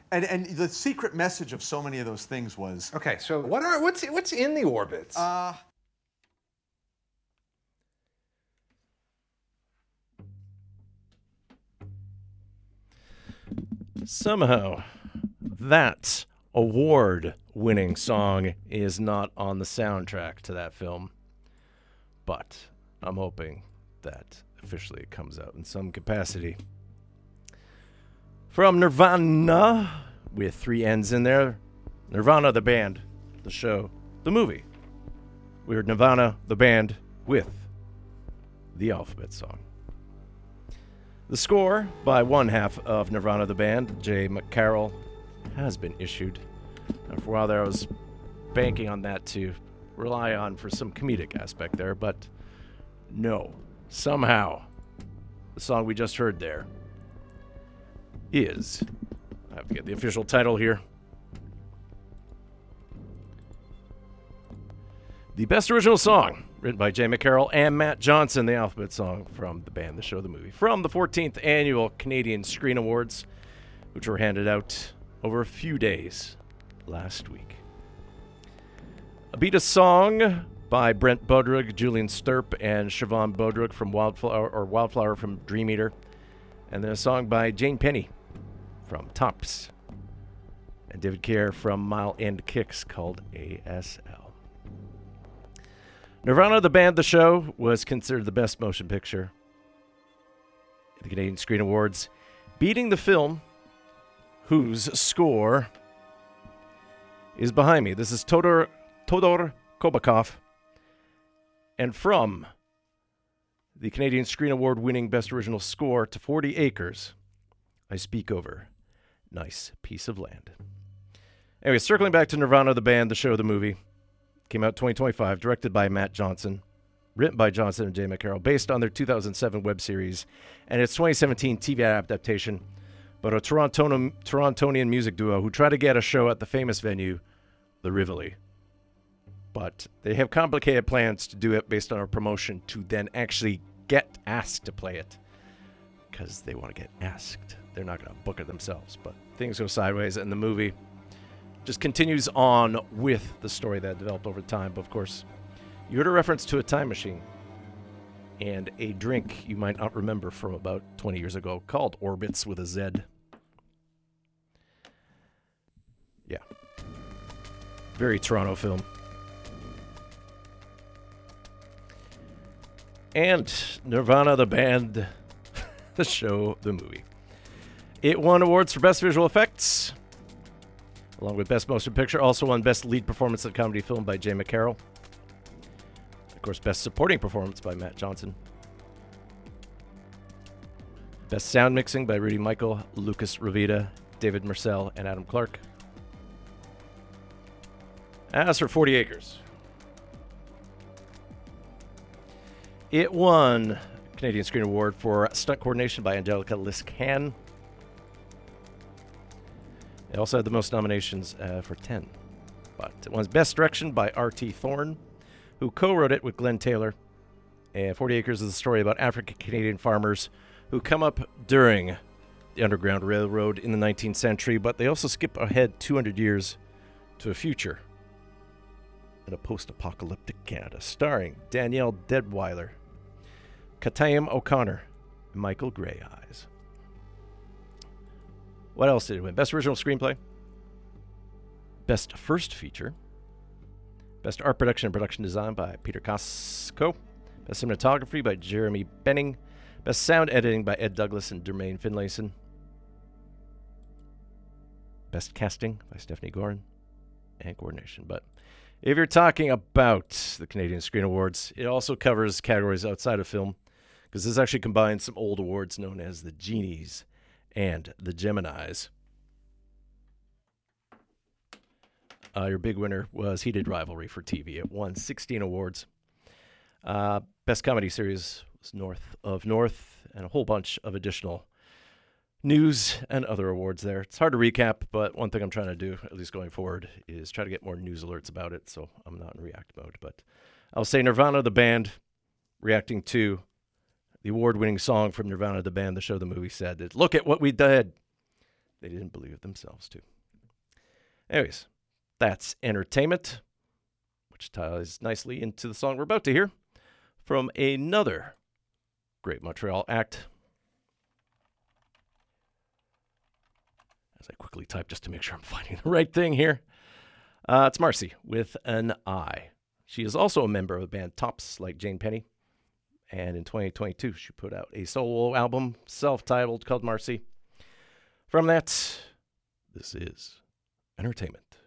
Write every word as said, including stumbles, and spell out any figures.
And and the secret message of so many of those things was... Okay, so what are what's what's in the orbits? Uh, Somehow, that award-winning song is not on the soundtrack to that film. But I'm hoping that officially it comes out in some capacity. From Nirvana, with three N's in there. Nirvana, the band, the show, the movie. We heard Nirvana, the band, with the Alphabet Song. The score by one half of Nirvana, the band, Jay McCarroll, has been issued. Now, for a while there, I was banking on that to rely on for some comedic aspect there, but no. Somehow, the song we just heard there is, I have to get the official title here, the best original song, written by Jay McCarroll and Matt Johnson, the Alphabet Song from the band, the show, the movie, from the fourteenth Annual Canadian Screen Awards, which were handed out over a few days last week. A beat a song by Brent Bodrug, Julian Sturp, and Siobhan Bodrug from Wildflower, or Wildflower from Dream Eater, and then a song by Jane Penny from Tops, and David Kerr from Mile End Kicks called A S L. Nirvana, the band, the show, was considered the best motion picture at the Canadian Screen Awards, beating the film whose score is behind me. This is Todor, Todor Kobakov, and from the Canadian Screen Award winning Best Original Score to forty acres, I speak over Nice Piece of Land. Anyway, circling back to Nirvana, the band, the show, the movie. Came out twenty twenty-five, directed by Matt Johnson, written by Johnson and Jay McCarroll, based on their two thousand seven web series and its twenty seventeen T V adaptation about a Toronto- Torontonian music duo who try to get a show at the famous venue, the Rivoli. But they have complicated plans to do it based on a promotion to then actually get asked to play it, because they want to get asked. They're not going to book it themselves, but things go sideways, and the movie just continues on with the story that developed over time. But of course, you heard a reference to a time machine and a drink you might not remember from about twenty years ago called Orbits with a Z. Yeah. Very Toronto film. And Nirvana, the band, the show, the movie. It won awards for Best Visual Effects, along with Best Motion Picture. Also won Best Lead Performance in a Comedy Film by Jay McCarroll. Of course, Best Supporting Performance by Matt Johnson. Best Sound Mixing by Rudy Michael, Lucas Ravita, David Marcel, and Adam Clark. As for forty acres, it won Canadian Screen Award for Stunt Coordination by Angelica Liscan. It also had the most nominations uh, for ten. But it won Best Direction by R T Thorne, who co-wrote it with Glenn Taylor. And forty acres is a story about African-Canadian farmers who come up during the Underground Railroad in the nineteenth century, but they also skip ahead two hundred years to a future in a post-apocalyptic Canada, starring Danielle Deadwyler, Katayam O'Connor, and Michael Grey Eyes. What else did it win? Best Original Screenplay, Best First Feature, Best Art Production and Production Design by Peter Costco, Best Cinematography by Jeremy Benning, Best Sound Editing by Ed Douglas and Dermaine Finlayson, Best Casting by Stephanie Gorin, and Coordination. But if you're talking about the Canadian Screen Awards, it also covers categories outside of film, because this actually combines some old awards known as the Genies and the Geminis. Uh, your big winner was Heated Rivalry for T V. It won sixteen awards. Uh, Best Comedy Series was North of North, and a whole bunch of additional news and other awards there. It's hard to recap, but one thing I'm trying to do, at least going forward, is try to get more news alerts about it, so I'm not in react mode. But I'll say Nirvana, the band, reacting to the award-winning song from Nirvana, the band, the show, the movie, said that, look at what we did. They didn't believe it themselves, too. Anyways, that's Entertainment, which ties nicely into the song we're about to hear from another great Montreal act. As I quickly type just to make sure I'm finding the right thing here. Uh, it's Marcy with an I. She is also a member of the band Tops, like Jane Penny. And in twenty twenty-two, she put out a solo album, self-titled, called Marcy. From that, this is Entertainment.